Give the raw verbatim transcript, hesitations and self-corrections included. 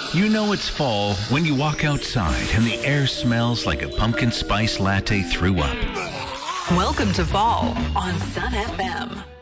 You know it's fall when you walk outside and the air smells like a pumpkin spice latte threw up. Welcome to fall on Sun F M.